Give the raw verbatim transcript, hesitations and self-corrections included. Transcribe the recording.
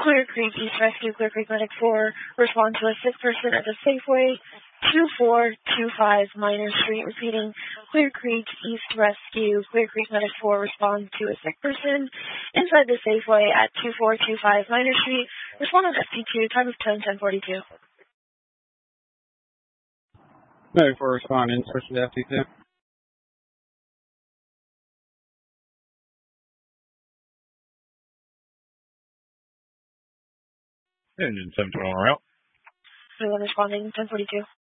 Clear Creek East Rescue, Clear Creek Medic four, respond to a sick person at the Safeway, two four two five Minor Street. Repeating, Clear Creek East Rescue, Clear Creek Medic four, respond to a sick person inside the Safeway at two four two five Minor Street. Respond on F T two, time of ten, ten forty-two. Medic four, respond in search of F T two. Engine seven twenty-one route. Anyone responding, ten forty-two.